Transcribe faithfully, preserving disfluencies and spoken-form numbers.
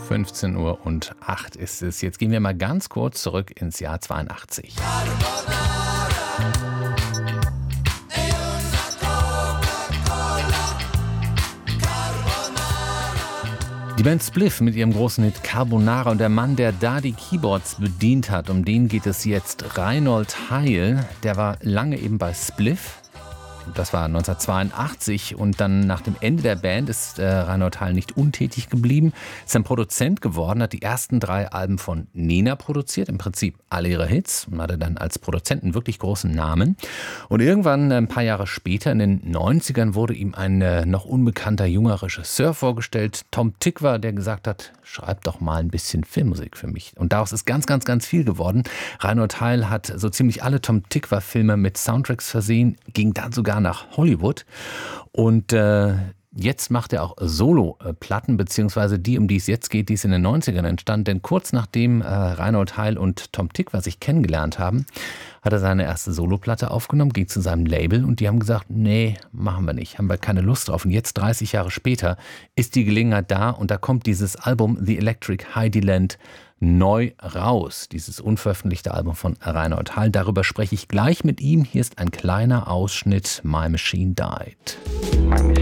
fünfzehn Uhr und acht ist es. Jetzt gehen wir mal ganz kurz zurück ins Jahr zweiundachtzig. Die Band Spliff mit ihrem großen Hit Carbonara und der Mann, der da die Keyboards bedient hat, um den geht es jetzt. Reinhold Heil, der war lange eben bei Spliff. Das war neunzehnhundertzweiundachtzig und dann nach dem Ende der Band ist äh, Reinhold Heil nicht untätig geblieben, ist ein Produzent geworden, hat die ersten drei Alben von Nena produziert, im Prinzip alle ihre Hits und hatte dann als Produzent einen wirklich großen Namen. Und irgendwann, ein paar Jahre später, in den neunzigern, wurde ihm ein äh, noch unbekannter junger Regisseur vorgestellt, Tom Tykwer, der gesagt hat, schreib doch mal ein bisschen Filmmusik für mich. Und daraus ist ganz, ganz, ganz viel geworden. Reinhold Heil hat so ziemlich alle Tom Tykwer-Filme mit Soundtracks versehen, ging dann sogar nach Hollywood und äh, jetzt macht er auch Solo-Platten, beziehungsweise die, um die es jetzt geht, die ist in den neunzigern entstanden, denn kurz nachdem äh, Reinhold Heil und Tom Tykwer sich kennengelernt haben, hat er seine erste Soloplatte aufgenommen, ging zu seinem Label und die haben gesagt, nee, machen wir nicht, haben wir keine Lust drauf. Und jetzt, dreißig Jahre später, ist die Gelegenheit da und da kommt dieses Album The Electric Heidyland neu raus, dieses unveröffentlichte Album von Reinhold Heil. Darüber spreche ich gleich mit ihm. Hier ist ein kleiner Ausschnitt, My Machine Died. My machine